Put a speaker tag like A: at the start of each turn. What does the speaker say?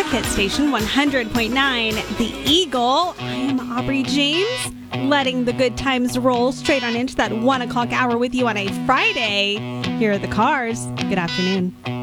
A: Hit Station 100.9, The Eagle. I am Aubrey James, letting the good times roll straight on into that 1 o'clock hour with you on a Friday. Here are the Cars. Good afternoon.